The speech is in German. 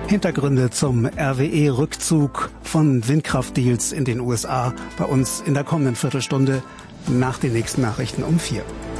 Hintergründe zum RWE-Rückzug von Windkraftdeals in den USA bei uns in der kommenden Viertelstunde nach den nächsten Nachrichten um 4.